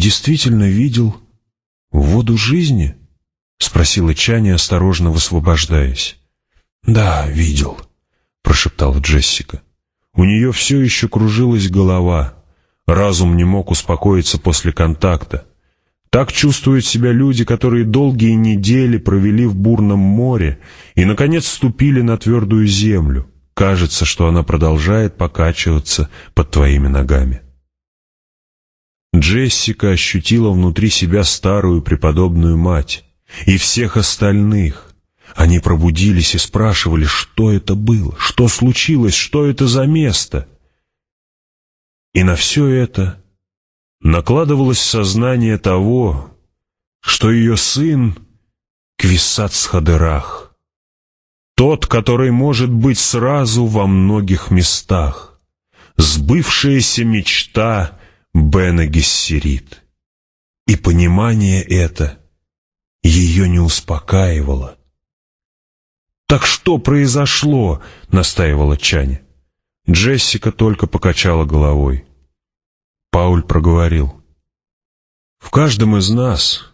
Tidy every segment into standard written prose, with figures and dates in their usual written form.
действительно видел воду жизни?» — спросила Чани, осторожно высвобождаясь. «Да, видел», — прошептала Джессика. У нее все еще кружилась голова. Разум не мог успокоиться после контакта. Так чувствуют себя люди, которые долгие недели провели в бурном море и, наконец, ступили на твердую землю. Кажется, что она продолжает покачиваться под твоими ногами. Джессика ощутила внутри себя старую преподобную мать и всех остальных. Они пробудились и спрашивали, что это было, что случилось, что это за место. И на все это накладывалось сознание того, что ее сын Квисац-Хадерах, тот, который может быть сразу во многих местах, сбывшаяся мечта Бена Гессерит. И понимание это ее не успокаивало. «Так что произошло?» — настаивала Чани. Джессика только покачала головой. Пауль проговорил: «В каждом из нас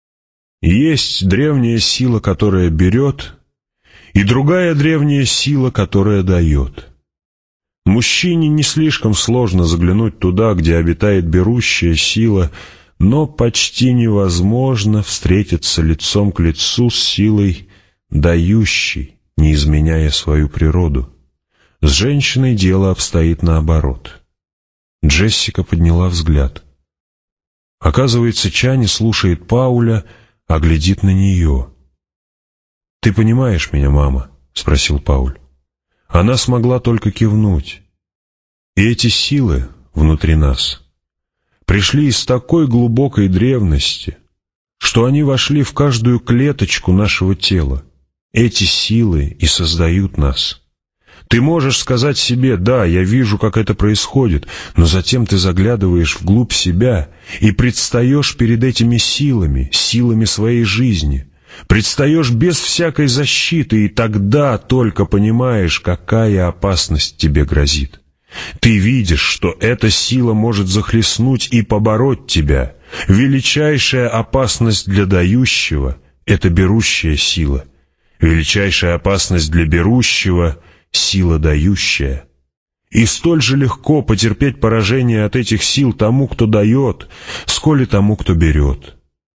есть древняя сила, которая берет, и другая древняя сила, которая дает. Мужчине не слишком сложно заглянуть туда, где обитает берущая сила, но почти невозможно встретиться лицом к лицу с силой дающий, не изменяя свою природу. С женщиной дело обстоит наоборот». Джессика подняла взгляд. Оказывается, Чани слушает Пауля, а глядит на нее. «Ты понимаешь меня, мама?» — спросил Пауль. Она смогла только кивнуть. И эти силы внутри нас пришли из такой глубокой древности, что они вошли в каждую клеточку нашего тела. Эти силы и создают нас. Ты можешь сказать себе: «Да, я вижу, как это происходит», но затем ты заглядываешь вглубь себя и предстаешь перед этими силами, силами своей жизни. Предстаешь без всякой защиты, и тогда только понимаешь, какая опасность тебе грозит. Ты видишь, что эта сила может захлестнуть и побороть тебя. Величайшая опасность для дающего — это берущая сила. Величайшая опасность для берущего — сила дающая. И столь же легко потерпеть поражение от этих сил тому, кто дает, сколь и тому, кто берет.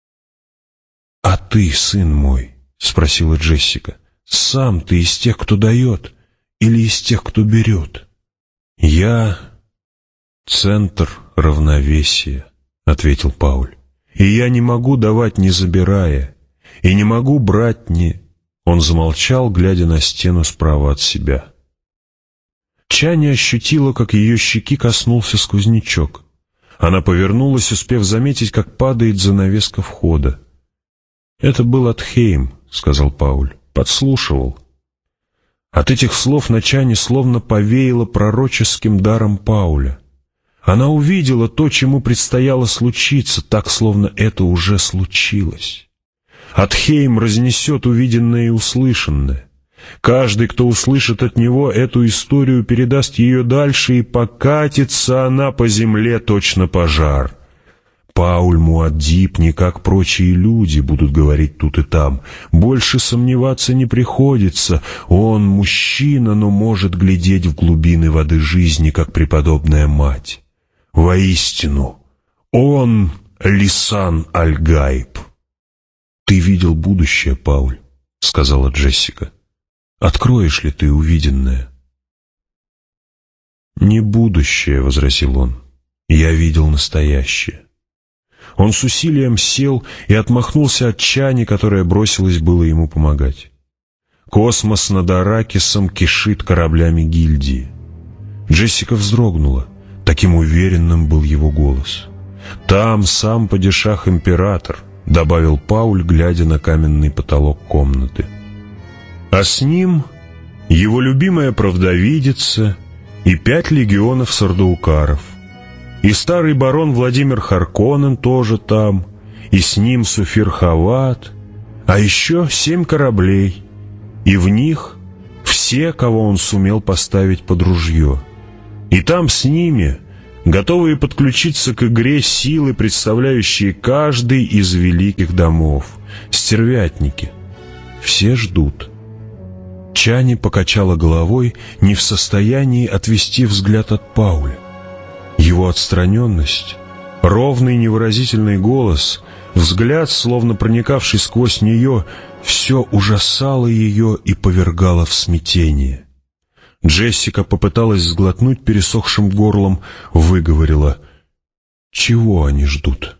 «А ты, сын мой, — спросила Джессика, — сам ты из тех, кто дает, или из тех, кто берет?» «Я — центр равновесия», — ответил Пауль. «И я не могу давать, не забирая, и не могу брать, не...» Он замолчал, глядя на стену справа от себя. Чани ощутила, как ее щеки коснулся сквознячок. Она повернулась, успев заметить, как падает занавеска входа. «Это был Атхейм», — сказал Пауль, — «подслушивал». От этих слов на Чани словно повеяло пророческим даром Пауля. Она увидела то, чему предстояло случиться, так, словно это уже случилось. Атхейм разнесет увиденное и услышанное. Каждый, кто услышит от него эту историю, передаст ее дальше, и покатится она по земле точно пожар. Пауль Муаддиб не как прочие люди будут говорить тут и там. Больше сомневаться не приходится. Он мужчина, но может глядеть в глубины воды жизни, как преподобная мать. Воистину, он Лисан Аль-Гайб. «Ты видел будущее, Пауль», — сказала Джессика. «Откроешь ли ты увиденное?» «Не будущее», — возразил он. «Я видел настоящее». Он с усилием сел и отмахнулся от Чани, которая бросилась было ему помогать. Космос над Аракисом кишит кораблями гильдии. Джессика вздрогнула. Таким уверенным был его голос. «Там сам падишах-император», — добавил Пауль, глядя на каменный потолок комнаты. «А с ним его любимая правдовидица и 5 легионов сардаукаров. И старый барон Владимир Харконнен тоже там, и с ним Суфир-Хават, а еще 7 кораблей, и в них все, кого он сумел поставить под ружье. И там с ними готовые подключиться к игре силы, представляющие каждый из великих домов. Стервятники. Все ждут. Чани покачала головой, не в состоянии отвести взгляд от Пауля. Его отстраненность, ровный невыразительный голос, взгляд, словно проникавший сквозь нее, все ужасало ее и повергало в смятение. Джессика попыталась сглотнуть пересохшим горлом, выговорила: «Чего они ждут?»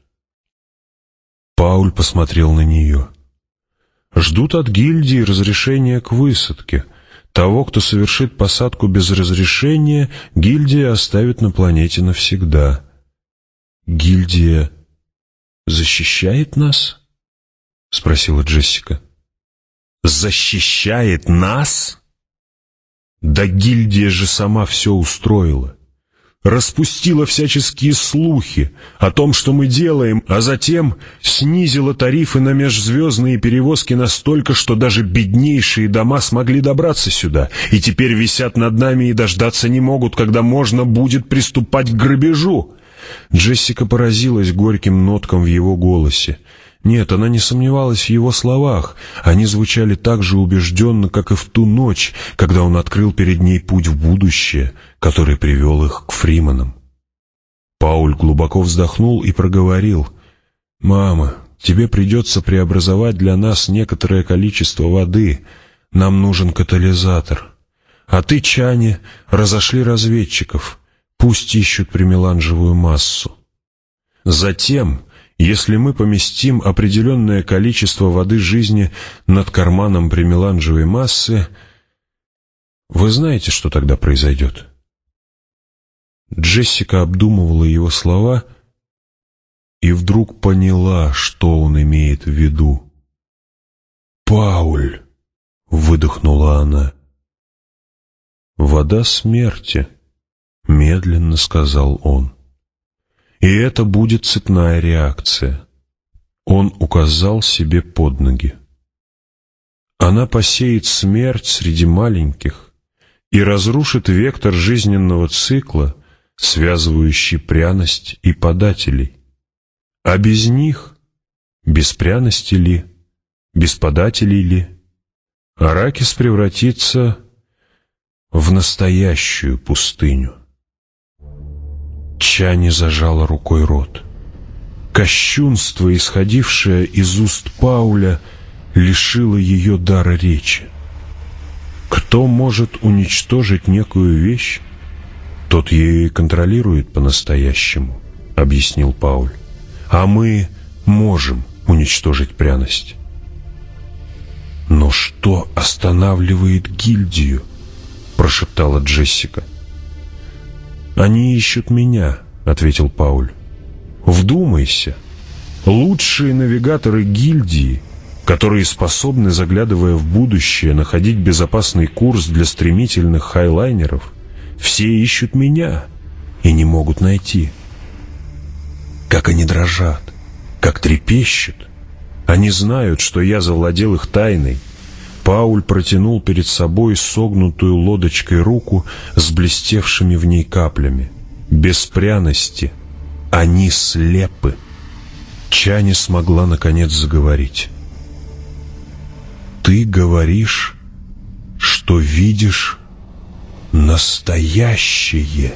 Пауль посмотрел на нее. «Ждут от гильдии разрешения к высадке. Того, кто совершит посадку без разрешения, гильдия оставит на планете навсегда». «Гильдия защищает нас?» — спросила Джессика. «Защищает нас? Да гильдия же сама все устроила. Распустила всяческие слухи о том, что мы делаем, а затем снизила тарифы на межзвездные перевозки настолько, что даже беднейшие дома смогли добраться сюда, и теперь висят над нами и дождаться не могут, когда можно будет приступать к грабежу». Джессика поразилась горьким ноткам в его голосе. Нет, она не сомневалась в его словах. Они звучали так же убежденно, как и в ту ночь, когда он открыл перед ней путь в будущее, который привел их к Фриманам. Пауль глубоко вздохнул и проговорил: «Мама, тебе придется преобразовать для нас некоторое количество воды. Нам нужен катализатор. А ты, Чани, разошли разведчиков. Пусть ищут примеланжевую массу. Затем, если мы поместим определенное количество воды жизни над карманом примеланжевой массы, вы знаете, что тогда произойдет?» Джессика обдумывала его слова и вдруг поняла, что он имеет в виду. «Пауль!» — выдохнула она. «Вода смерти», — медленно сказал он. «И это будет цепная реакция». Он указал себе под ноги. «Она посеет смерть среди маленьких и разрушит вектор жизненного цикла, связывающий пряность и подателей. А без них, без пряности ли, без подателей ли, Аракис превратится в настоящую пустыню». Чани зажала рукой рот. Кощунство, исходившее из уст Пауля, лишило ее дара речи. Кто может уничтожить некую вещь, тот ее и контролирует по-настоящему, объяснил Пауль. А мы можем уничтожить пряность. Но что останавливает гильдию? Прошептала Джессика. «Они ищут меня», — ответил Пауль. «Вдумайся, лучшие навигаторы гильдии, которые способны, заглядывая в будущее, находить безопасный курс для стремительных хайлайнеров, все ищут меня и не могут найти. Как они дрожат, как трепещут. Они знают, что я завладел их тайной». Пауль протянул перед собой согнутую лодочкой руку с блестевшими в ней каплями. Без пряности они слепы. Чани смогла наконец заговорить. «Ты говоришь, что видишь настоящее».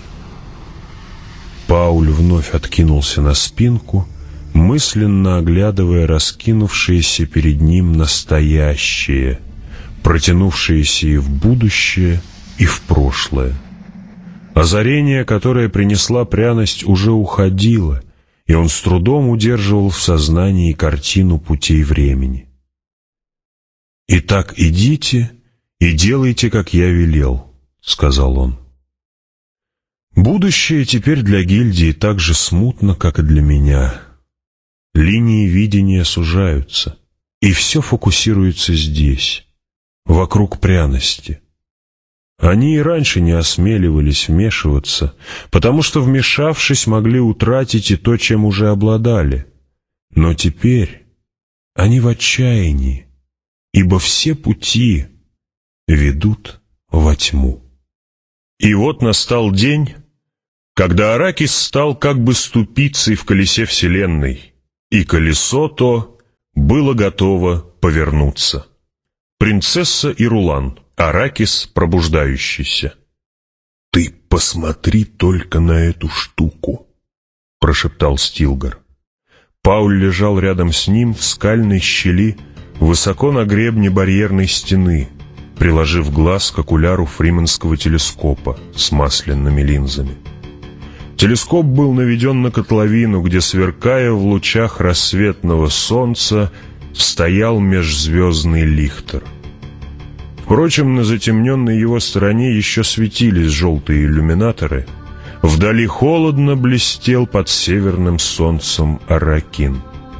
Пауль вновь откинулся на спинку, мысленно оглядывая раскинувшееся перед ним настоящее, протянувшееся и в будущее, и в прошлое. Озарение, которое принесла пряность, уже уходило, и он с трудом удерживал в сознании картину путей времени. «Итак, идите и делайте, как я велел», — сказал он. «Будущее теперь для гильдии так же смутно, как и для меня. Линии видения сужаются, и все фокусируется здесь, вокруг пряности. Они и раньше не осмеливались вмешиваться, потому что, вмешавшись, могли утратить и то, чем уже обладали. Но теперь они в отчаянии, ибо все пути ведут во тьму». И вот настал день, когда Аракис стал как бы ступицей в колесе Вселенной, и колесо то было готово повернуться. Принцесса и Рулан, Аракис пробуждающийся. «Ты посмотри только на эту штуку», — прошептал Стилгар. Пауль лежал рядом с ним в скальной щели, высоко на гребне барьерной стены, приложив глаз к окуляру фриманского телескопа с масляными линзами. Телескоп был наведен на котловину, где, сверкая в лучах рассветного солнца, стоял межзвездный Лихтер. Впрочем, на затемненной его стороне еще светились желтые иллюминаторы. Вдали холодно блестел под северным солнцем Аракин.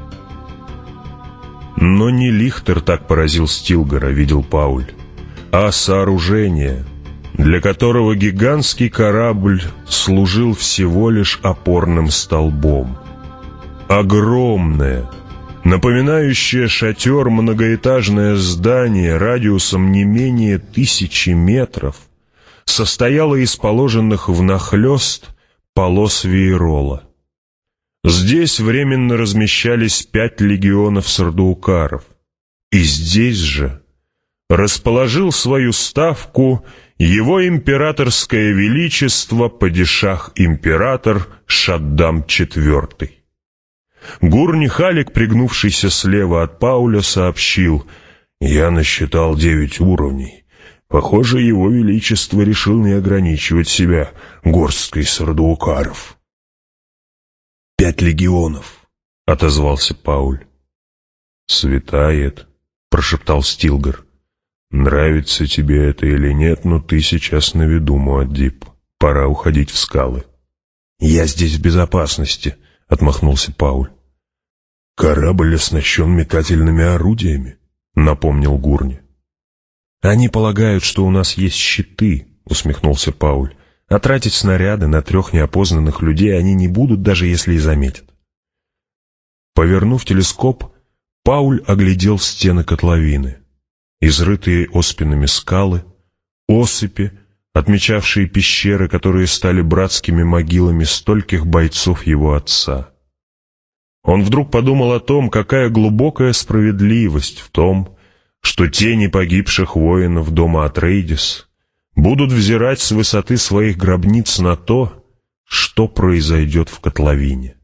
Но не Лихтер так поразил Стилгара, видел Пауль, а сооружение, для которого гигантский корабль служил всего лишь опорным столбом. Огромное, напоминающее шатер многоэтажное здание радиусом не менее 1000 метров, состояло из положенных внахлёст полос веерола. Здесь временно размещались 5 легионов сардуукаров, и здесь же расположил свою ставку его императорское величество падишах-император Шаддам IV. Гурни-Халик, пригнувшийся слева от Пауля, сообщил: «Я насчитал 9 уровней. Похоже, его величество решил не ограничивать себя горсткой сардуукаров». 5 легионов, — отозвался Пауль. «Светает», — прошептал Стилгар. «Нравится тебе это или нет, но ты сейчас на виду, Муаддиб. Пора уходить в скалы». «Я здесь в безопасности», — отмахнулся Пауль. «Корабль оснащен метательными орудиями», — напомнил Гурни. «Они полагают, что у нас есть щиты», — усмехнулся Пауль. «А тратить снаряды на 3 неопознанных людей они не будут, даже если и заметят». Повернув телескоп, Пауль оглядел стены котловины, изрытые оспинами скалы, осыпи, отмечавшие пещеры, которые стали братскими могилами стольких бойцов его отца. Он вдруг подумал о том, какая глубокая справедливость в том, что тени погибших воинов дома Атрейдис будут взирать с высоты своих гробниц на то, что произойдет в котловине.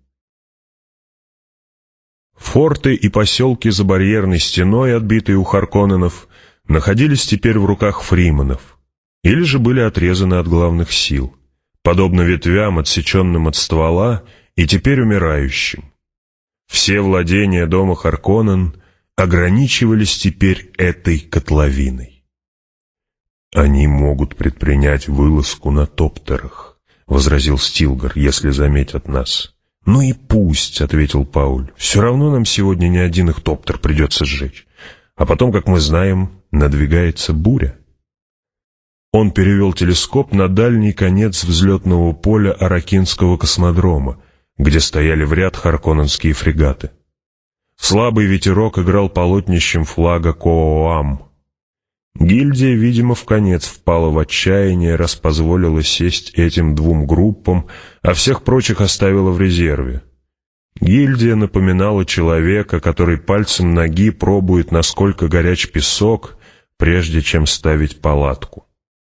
Форты и поселки за барьерной стеной, отбитые у Харконненов, находились теперь в руках фриманов, или же были отрезаны от главных сил, подобно ветвям, отсеченным от ствола и теперь умирающим. Все владения дома Харконнен ограничивались теперь этой котловиной. «Они могут предпринять вылазку на топтерах», — возразил Стилгар, — «если заметят нас». «Ну и пусть», — ответил Пауль, — «все равно нам сегодня ни один их топтер придется сжечь. А потом, как мы знаем, надвигается буря». Он перевел телескоп на дальний конец взлетного поля Аракинского космодрома, где стояли в ряд харконненские фрегаты. Слабый ветерок играл полотнищем флага Кооам. Гильдия, видимо, вконец впала в отчаяние, раз позволила сесть этим 2 группам, а всех прочих оставила в резерве. Гильдия напоминала человека, который пальцем ноги пробует, насколько горяч песок, прежде чем ставить палатку.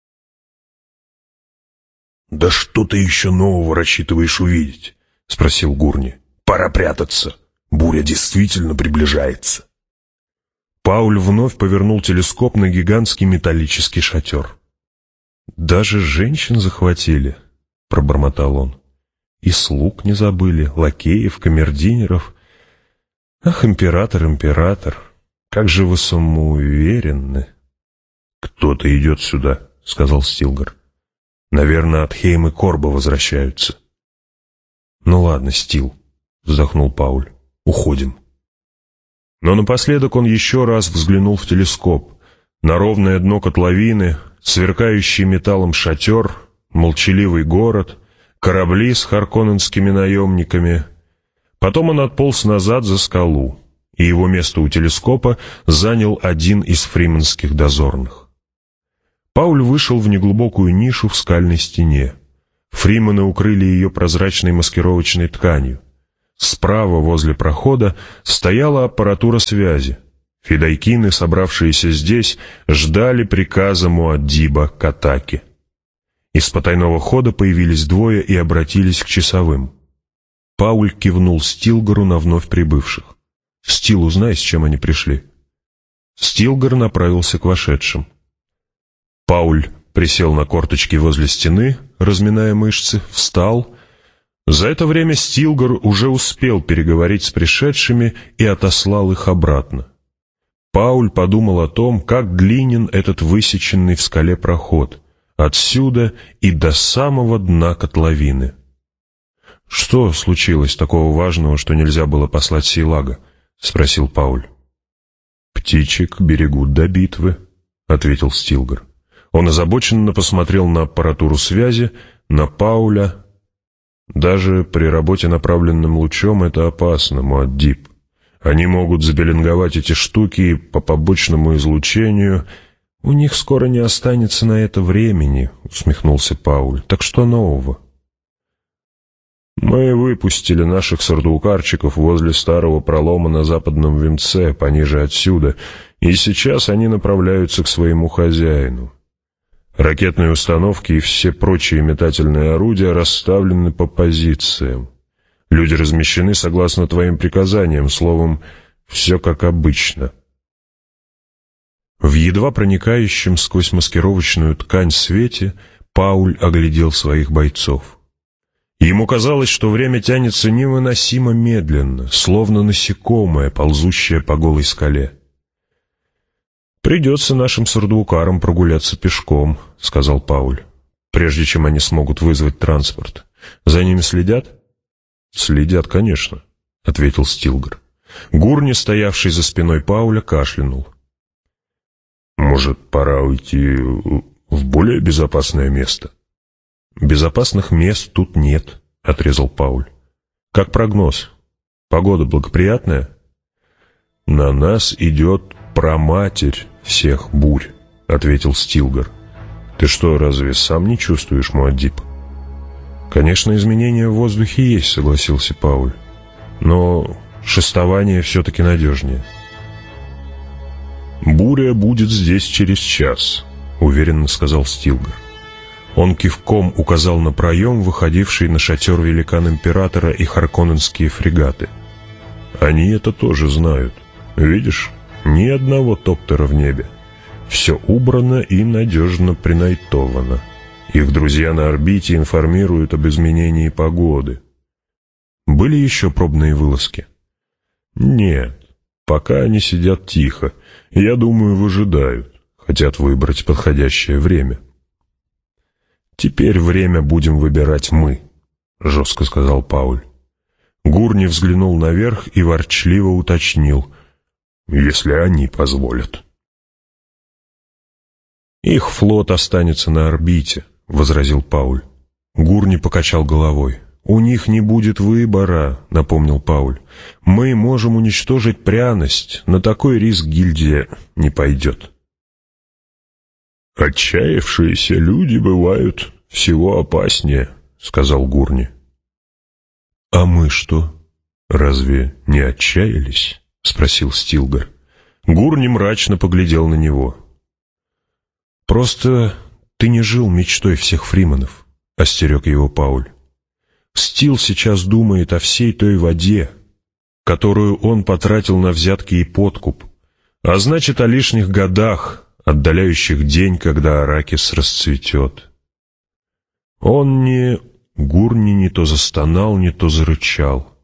«Да что ты еще нового рассчитываешь увидеть?» — спросил Гурни. «Пора прятаться. Буря действительно приближается». Пауль вновь повернул телескоп на гигантский металлический шатер. «Даже женщин захватили», — пробормотал он. «И слуг не забыли, лакеев, камердинеров. Ах, император, император, как же вы самоуверенны!» «Кто-то идет сюда», — сказал Стилгар. «Наверное, от Хейм и Корба возвращаются». «Ну ладно, Стил», — вздохнул Пауль, — «уходим». Но напоследок он еще раз взглянул в телескоп на ровное дно котловины, сверкающий металлом шатер, молчаливый город, корабли с харконненскими наемниками. Потом он отполз назад за скалу, и его место у телескопа занял один из фриманских дозорных. Пауль вышел в неглубокую нишу в скальной стене. Фримены укрыли ее прозрачной маскировочной тканью. Справа, возле прохода, стояла аппаратура связи. Фидайкины, собравшиеся здесь, ждали приказа Муаддиба к атаке. Из потайного хода появились двое и обратились к часовым. Пауль кивнул Стилгару на вновь прибывших. «Стил, узнай, с чем они пришли». Стилгар направился к вошедшим. Пауль присел на корточки возле стены, разминая мышцы, встал. За это время Стилгар уже успел переговорить с пришедшими и отослал их обратно. Пауль подумал о том, как длинен этот высеченный в скале проход, отсюда и до самого дна котловины. «Что случилось такого важного, что нельзя было послать Сейлага?» — спросил Пауль. «Птичек берегут до битвы», — ответил Стилгар. Он озабоченно посмотрел на аппаратуру связи, на Пауля. «Даже при работе направленным лучом это опасно, Муаддиб. Они могут запеленговать эти штуки по побочному излучению. У них скоро не останется на это времени», — усмехнулся Пауль. «Так что нового?» «Мы выпустили наших сардуукарчиков возле старого пролома на западном венце, пониже отсюда, и сейчас они направляются к своему хозяину. Ракетные установки и все прочие метательные орудия расставлены по позициям. Люди размещены согласно твоим приказаниям, словом, все как обычно». В едва проникающем сквозь маскировочную ткань свете Пауль оглядел своих бойцов. Ему казалось, что время тянется невыносимо медленно, словно насекомое, ползущее по голой скале. «Придется нашим сардуукарам прогуляться пешком», — сказал Пауль, «прежде чем они смогут вызвать транспорт. За ними следят?» «Следят, конечно», — ответил Стилгар. Гурни, стоявший за спиной Пауля, кашлянул. «Может, пора уйти в более безопасное место?» «Безопасных мест тут нет», — отрезал Пауль. «Как прогноз? Погода благоприятная?» «На нас идет праматерь всех бурь», — ответил Стилгар. «Ты что, разве сам не чувствуешь, Муаддиб?» «Конечно, изменения в воздухе есть», — согласился Пауль. «Но шестование все-таки надежнее». «Буря будет здесь через час», — уверенно сказал Стилгар. Он кивком указал на проем, выходивший на шатер великан-императора и харконненские фрегаты. «Они это тоже знают. Видишь, ни одного топтера в небе. Все убрано и надежно принайтовано. Их друзья на орбите информируют об изменении погоды». «Были еще пробные вылазки?» «Нет, пока они сидят тихо. Я думаю, выжидают. Хотят выбрать подходящее время». «Теперь время будем выбирать мы», — жестко сказал Пауль. Гурни взглянул наверх и ворчливо уточнил: «Если они позволят». «Их флот останется на орбите», — возразил Пауль. Гурни покачал головой. «У них не будет выбора», — напомнил Пауль. «Мы можем уничтожить пряность, на такой риск гильдия не пойдет». «Отчаявшиеся люди бывают всего опаснее», — сказал Гурни. «А мы что, разве не отчаялись?» — спросил Стилгар. Гурни мрачно поглядел на него. «Просто ты не жил мечтой всех фрименов», — остерег его Пауль. «Стил сейчас думает о всей той воде, которую он потратил на взятки и подкуп, а значит, о лишних годах, отдаляющих день, когда Аракис расцветет». Гурни не то застонал, не то зарычал.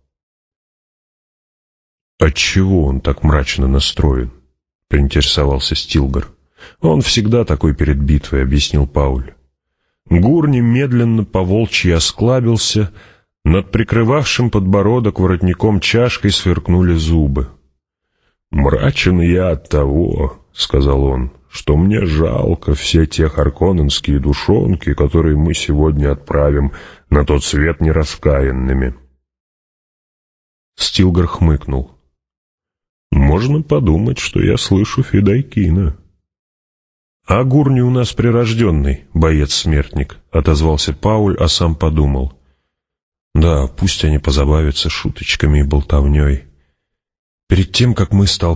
«Отчего он так мрачно настроен?» — поинтересовался Стилгар. «Он всегда такой перед битвой», — объяснил Пауль. Гурни медленно по-волчьи осклабился, над прикрывавшим подбородок воротником чашкой сверкнули зубы. «Мрачен я от того, — сказал он, — что мне жалко все те харконненские душонки, которые мы сегодня отправим на тот свет нераскаянными». Стилгар хмыкнул. «Можно подумать, что я слышу Фидайкина». «А Гурни у нас прирожденный, боец-смертник», — отозвался Пауль, а сам подумал. «Да, пусть они позабавятся шуточками и болтовней. Перед тем, как мы столкнемся